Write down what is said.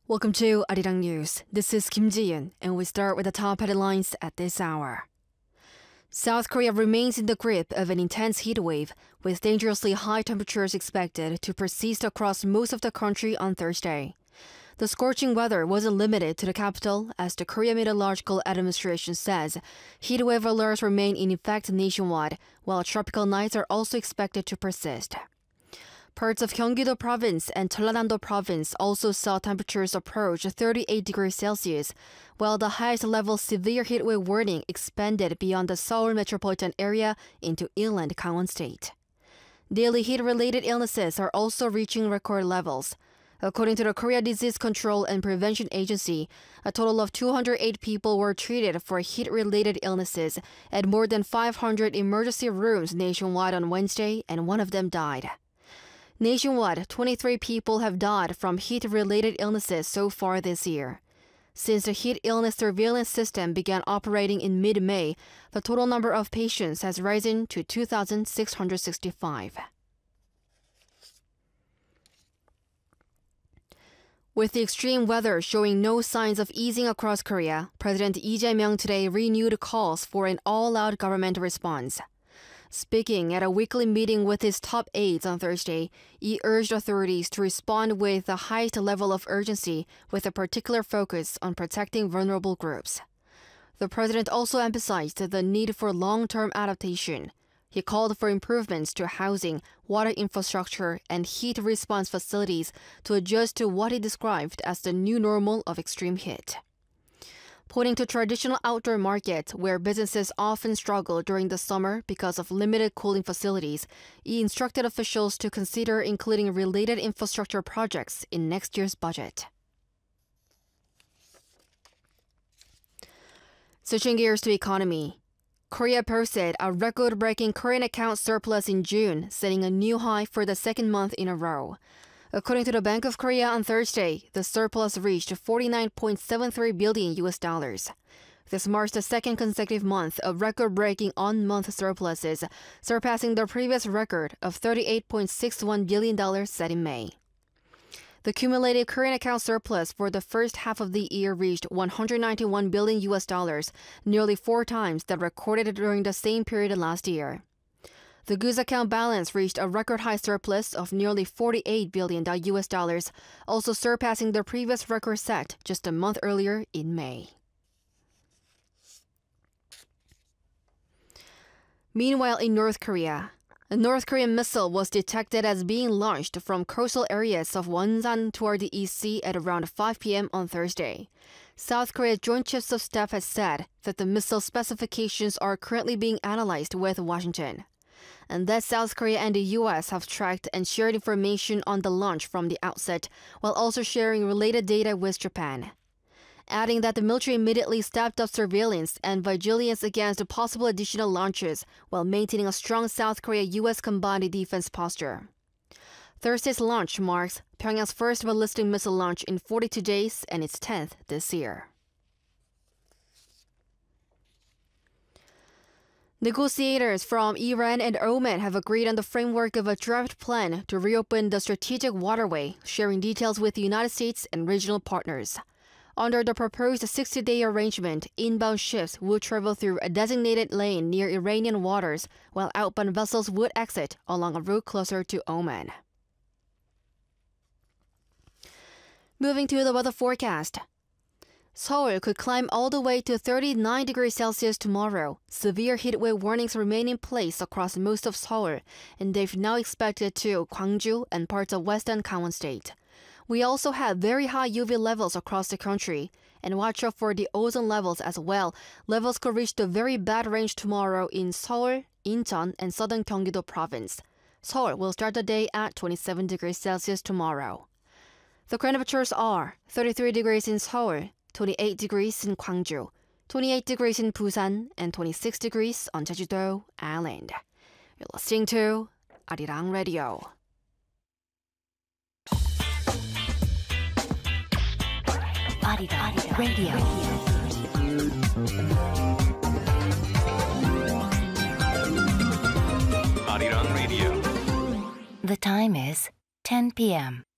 Welcome to Arirang News. This is Kim Ji-yeon, and we start with the top headlines at this hour. South Korea remains in the grip of an intense heat wave, with dangerously high temperatures expected to persist across most of the country on Thursday. The scorching weather wasn't limited to the capital, as the Korea Meteorological Administration says heat wave alerts remain in effect nationwide, while tropical nights are also expected to persist. Parts of Gyeonggi-do Province and Jeollanam-do Province also saw temperatures approach 38 degrees Celsius, while the highest-level severe heatwave warning expanded beyond the Seoul metropolitan area into inland Gangwon State. Daily heat-related illnesses are also reaching record levels. According to the Korea Disease Control and Prevention Agency, a total of 208 people were treated for heat-related illnesses at more than 500 emergency rooms nationwide on Wednesday, and one of them died. Nationwide, 23 people have died from heat-related illnesses so far this year. Since the heat illness surveillance system began operating in mid-May, the total number of patients has risen to 2,665. With the extreme weather showing no signs of easing across Korea, President Lee Jae-myung today renewed calls for an all-out government response. Speaking at a weekly meeting with his top aides on Thursday, he urged authorities to respond with the highest level of urgency, with a particular focus on protecting vulnerable groups. The president also emphasized the need for long-term adaptation. He called for improvements to housing, water infrastructure, and heat response facilities to adjust to what he described as the new normal of extreme heat. Pointing to traditional outdoor markets where businesses often struggle during the summer because of limited cooling facilities, he instructed officials to consider including related infrastructure projects in next year's budget. Switching gears to economy. Korea posted a record-breaking current account surplus in June, setting a new high for the second month in a row. According to the Bank of Korea on Thursday, the surplus reached $49.73 billion. This marks the second consecutive month of record-breaking on-month surpluses, surpassing the previous record of $38.61 billion set in May. The cumulative current account surplus for the first half of the year reached $191 billion, nearly 4 times that recorded during the same period last year. The goods account balance reached a record-high surplus of nearly $48 billion, also surpassing the previous record set just a month earlier in May. Meanwhile, in North Korea, a North Korean missile was detected as being launched from coastal areas of Wonsan toward the East Sea at around 5 p.m. on Thursday. South Korea's Joint Chiefs of Staff has said that the missile specifications are currently being analyzed with Washington, and that South Korea and the U.S. have tracked and shared information on the launch from the outset, while also sharing related data with Japan. Adding that the military immediately stepped up surveillance and vigilance against possible additional launches, while maintaining a strong South Korea-U.S. combined defense posture. Thursday's launch marks Pyongyang's first ballistic missile launch in 42 days and its 10th this year. Negotiators from Iran and Oman have agreed on the framework of a draft plan to reopen the strategic waterway, sharing details with the United States and regional partners. Under the proposed 60-day arrangement, inbound ships would travel through a designated lane near Iranian waters, while outbound vessels would exit along a route closer to Oman. Moving to the weather forecast. Seoul could climb all the way to 39 degrees Celsius tomorrow. Severe heatwave warnings remain in place across most of Seoul, and they've now expected to Gwangju and parts of western Gangwon State. We also have very high UV levels across the country, and watch out for the ozone levels as well. Levels could reach the very bad range tomorrow in Seoul, Incheon, and southern Gyeonggi-do Province. Seoul will start the day at 27 degrees Celsius tomorrow. The current temperatures are 33 degrees in Seoul, 28 degrees in Gwangju, 28 degrees in Busan, and 26 degrees on Jeju-do Island. You're listening to Arirang Radio. Arirang Radio. Arirang Radio. The time is 10 p.m.